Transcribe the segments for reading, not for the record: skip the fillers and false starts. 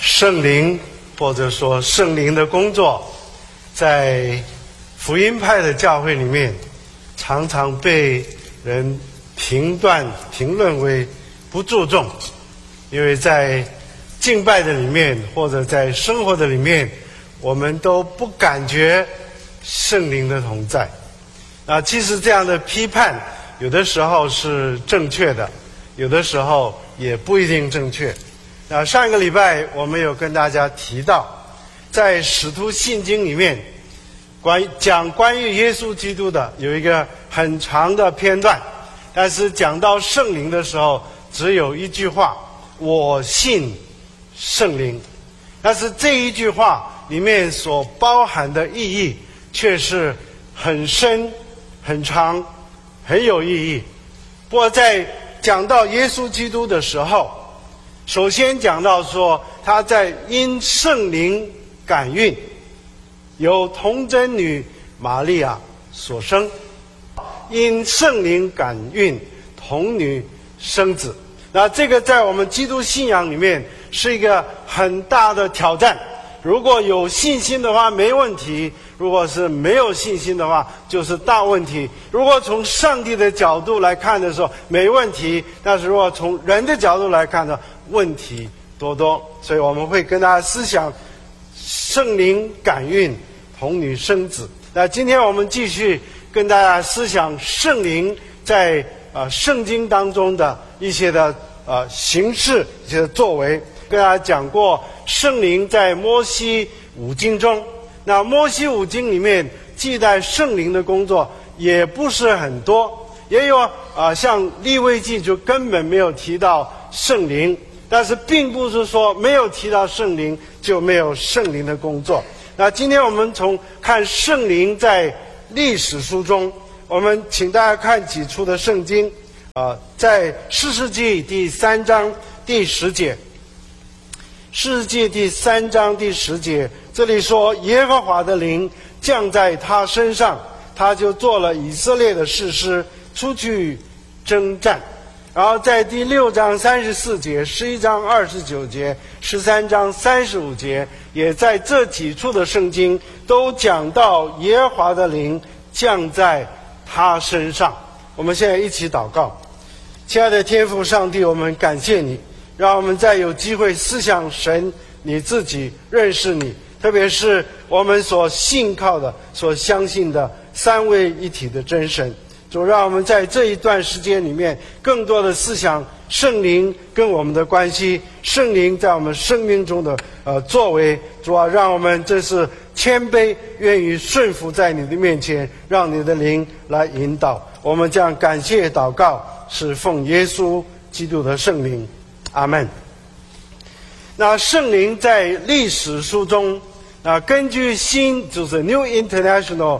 圣灵或者说圣灵的工作，在福音派的教会里面，常常被人评论为不注重，因为在敬拜的里面或者在生活的里面，我们都不感觉圣灵的同在。其实这样的批判有的时候是正确的，有的时候也不一定正确。上一个礼拜我们有跟大家提到，在使徒信经里面关于耶稣基督的有一个很长的片段，但是讲到圣灵的时候只有一句话：我信圣灵。但是这一句话里面所包含的意义却是很深很长很有意义。不过在讲到耶稣基督的时候，首先讲到说他在因圣灵感孕，由童贞女玛利亚所生，因圣灵感孕，童女生子。那这个在我们基督信仰里面是一个很大的挑战。如果有信心的话没问题，如果是没有信心的话就是大问题。如果从上帝的角度来看的时候没问题，但是如果从人的角度来看呢，问题多多。所以我们会跟大家思想圣灵感孕，童女生子。那今天我们继续跟大家思想圣灵在圣经当中的一些的形式，一些的作为。跟大家讲过圣灵在摩西五经中，那摩西五经里面记载圣灵的工作也不是很多，也有像利未记就根本没有提到圣灵，但是并不是说没有提到圣灵就没有圣灵的工作。那今天我们从看圣灵在历史书中，我们请大家看几处的圣经，在士师记第3章第10节，士师记第3章第10节，这里说耶和华的灵降在他身上，他就做了以色列的士师，出去征战。然后在第6章34节、11章29节、13章35节，也在这几处的圣经都讲到耶和华的灵降在他身上。我们现在一起祷告。亲爱的天父上帝，我们感谢你，让我们再有机会思想神你自己，认识你，特别是我们所信靠的、所相信的三位一体的真神。主，让我们在这一段时间里面更多的思想圣灵跟我们的关系，圣灵在我们生命中的作为。主啊，让我们这是谦卑，愿意顺服在你的面前，让你的灵来引导。我们将感谢祷告，是奉耶稣基督的圣名，阿们。那圣灵在历史书中，根据就是 New International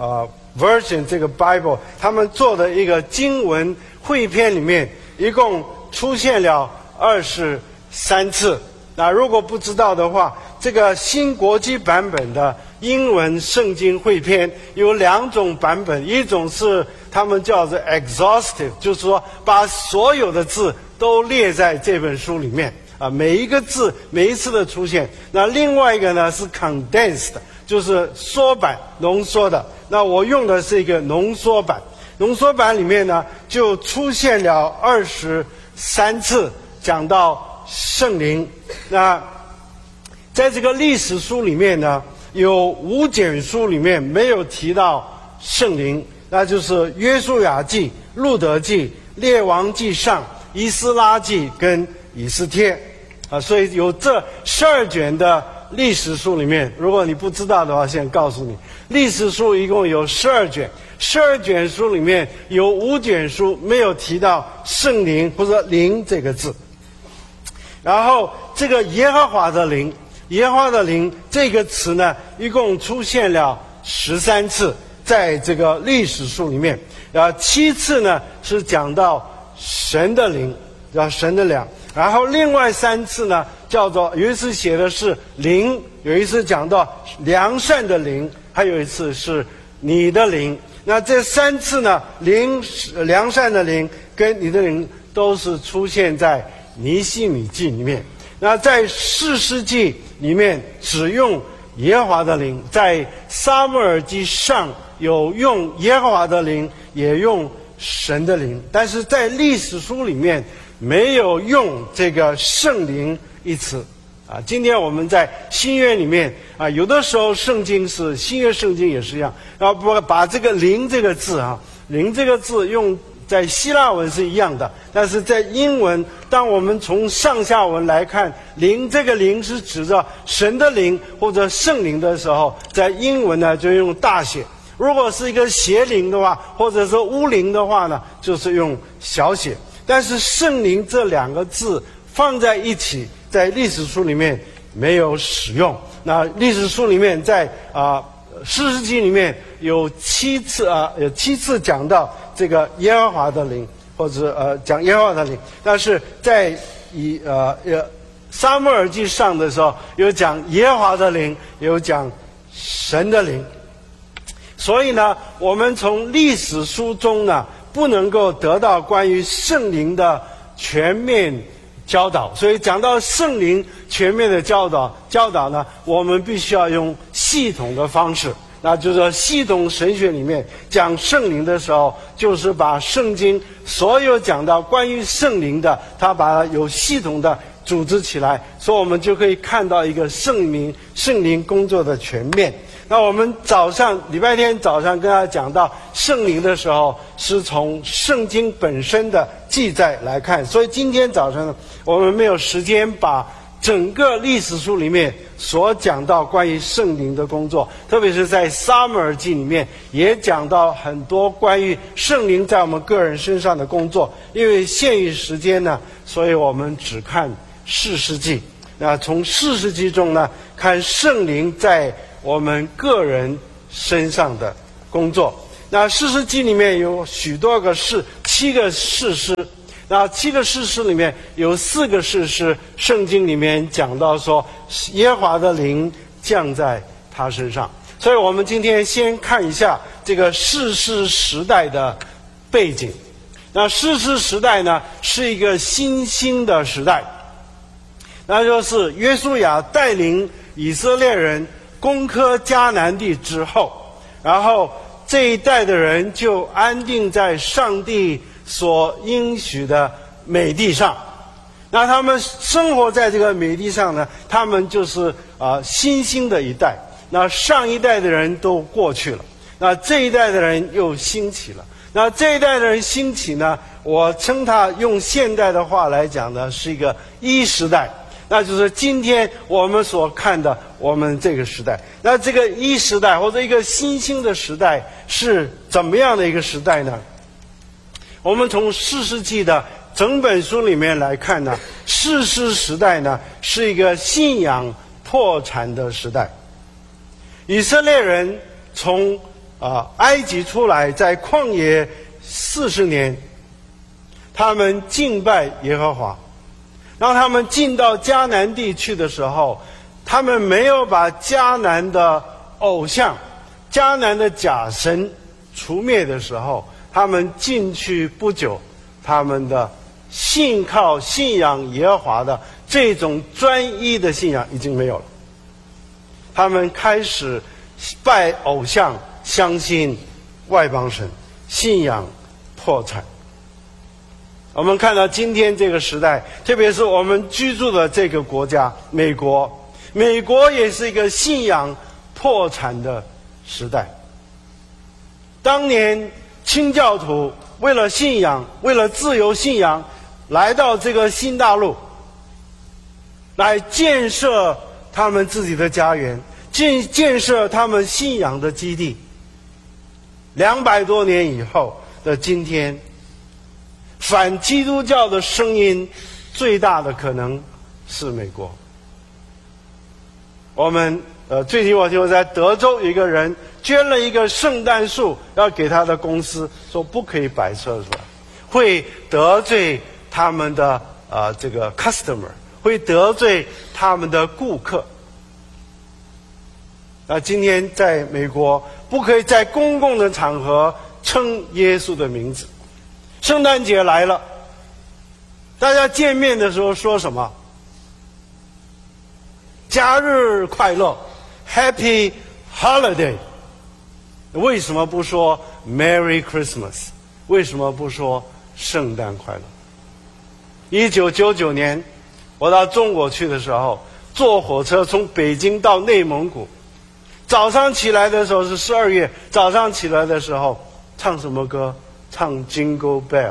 Version 这个 Bible 他们做的一个经文汇编里面，一共出现了23次。那如果不知道的话，这个新国际版本的英文圣经汇编有2种版本，一种是他们叫做 exhaustive， 就是说把所有的字都列在这本书里面每一个字每一次的出现。那另外一个呢是 condensed， 就是缩版浓缩的。那我用的是一个浓缩版，浓缩版里面呢就出现了23次讲到圣灵。那在这个历史书里面呢，有5卷书里面没有提到圣灵，那就是约书亚记、路德记、列王记上、以斯拉记跟以斯帖所以有这12卷的历史书里面，如果你不知道的话，现在告诉你，历史书一共有12卷，12卷书里面有5卷书没有提到圣灵或者灵这个字。然后这个耶和华的灵，耶和华的灵这个词呢，一共出现了13次，在这个历史书里面，7次呢是讲到神的灵，叫神的灵。然后另外3次呢叫做，有一次写的是灵，有一次讲到良善的灵，还有一次是你的灵。那这3次呢，灵、良善的灵跟你的灵都是出现在尼希米记里面。 那在士师记里面只用耶和华的灵，在撒母耳记上有用耶和华的灵，也用神的灵，但是在历史书里面没有用这个圣灵一词。今天我们在新约里面有的时候圣经是新约圣经也是一样，然后把这个灵这个字灵这个字用在希腊文是一样的，但是在英文，当我们从上下文来看，灵这个灵是指着神的灵或者圣灵的时候，在英文呢就用大写。如果是一个邪灵的话，或者说巫灵的话呢，就是用小写。但是圣灵这两个字放在一起，在历史书里面没有使用。那历史书里面在士师记里面有7次讲到这个耶和华的灵，或者讲耶和华的灵，但是在撒母耳记上的时候有讲耶和华的灵，有讲神的灵。所以呢，我们从历史书中呢不能够得到关于圣灵的全面教导，所以讲到圣灵全面的教导呢，我们必须要用系统的方式。那就是说，系统神学里面讲圣灵的时候，就是把圣经所有讲到关于圣灵的，他把它有系统的组织起来，所以我们就可以看到一个圣灵工作的全面。那我们礼拜天早上跟大家讲到圣灵的时候，是从圣经本身的记载来看，所以今天早上呢，我们没有时间把整个历史书里面所讲到关于圣灵的工作，特别是在撒母耳记里面也讲到很多关于圣灵在我们个人身上的工作。因为限于时间呢，所以我们只看士师记。那从士师记中呢，看圣灵在我们个人身上的工作。那士师记里面有许多个7个士师。那7个士师里面有4个士师，圣经里面讲到说耶和华的灵降在他身上。所以我们今天先看一下这个士师时代的背景。那士师时代呢，是一个新兴的时代，那就是约书亚带领以色列人攻克迦南地之后，然后这一代的人就安定在上帝所应许的美地上。那他们生活在这个美地上呢，他们就是新兴的一代。那上一代的人都过去了，那这一代的人又兴起了。那这一代的人兴起呢，我称它用现代的话来讲呢，是一个一时代。那就是今天我们所看的我们这个时代。那这个一时代或者一个新兴的时代是怎么样的一个时代呢？我们从士师记的整本书里面来看呢，士师时代呢是一个信仰破产的时代。以色列人从埃及出来，在旷野40年，他们敬拜耶和华。然后他们进到迦南地去的时候，他们没有把迦南的偶像、迦南的假神除灭的时候，他们进去不久，他们的信仰耶和华的这种专一的信仰已经没有了。他们开始拜偶像，相信外邦神，信仰破产。我们看到今天这个时代，特别是我们居住的这个国家美国也是一个信仰破产的时代。当年清教徒为了信仰，为了自由信仰，来到这个新大陆，来建设他们自己的家园，建设他们信仰的基地。200多年以后的今天，反基督教的声音最大的可能是美国。我们最近我就在德州，有一个人捐了一个圣诞树要给他的公司，说不可以摆设出来，会得罪他们的这个 customer， 会得罪他们的顾客。那今天在美国不可以在公共的场合称耶稣的名字。圣诞节来了，大家见面的时候说什么？ 假日快乐 ，Happy Holiday。为什么不说 Merry Christmas？ 为什么不说圣诞快乐？1999年，我到中国去的时候，坐火车从北京到内蒙古，早上起来的时候是12月，早上起来的时候唱什么歌？唱 Jingle Bell。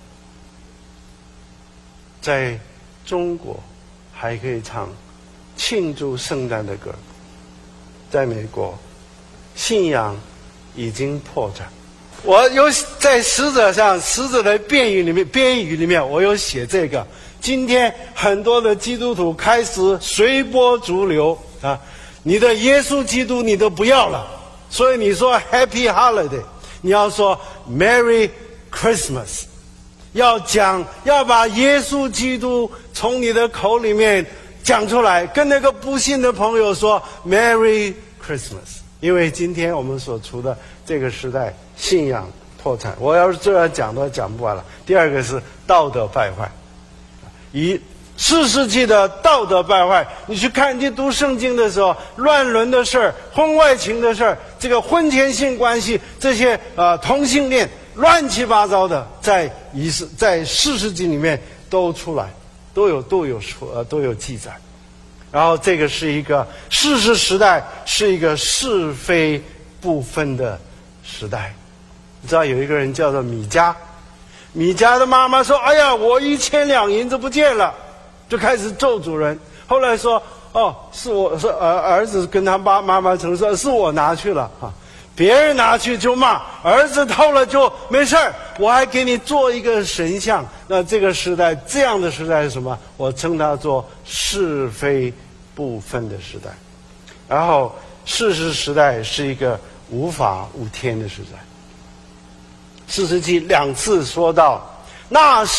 在中国还可以唱庆祝圣诞的歌，在美国信仰已经破产。我有在使者的辩语里面，我有写这个。今天很多的基督徒开始随波逐流啊，你的耶稣基督你都不要了，所以你说 Happy Holiday， 你要说 Merry Christmas， 要把耶稣基督从你的口里面讲出来，跟那个不信的朋友说 Merry Christmas。因为今天我们所处的这个时代，信仰破产，我要是这样讲都讲不完了。第二个是道德败坏，以4世纪的道德败坏，你去看，你读圣经的时候，乱伦的事儿、婚外情的事儿、这个婚前性关系，这些同性恋，乱七八糟的，在4世纪里面都出来，都有记载。然后这个是一个士师时代，是一个是非不分的时代。你知道有一个人叫做米迦，米迦的妈妈说：“哎呀，我1000两银子不见了。”就开始咒主人。后来说：“哦，是我说儿子跟他妈妈承认是我拿去了啊，别人拿去就骂，儿子偷了就没事儿，我还给你做一个神像。”那这个时代，这样的时代是什么？我称它做是非不分的时代。然后士师时代是一个无法无天的时代。4世纪2次说到那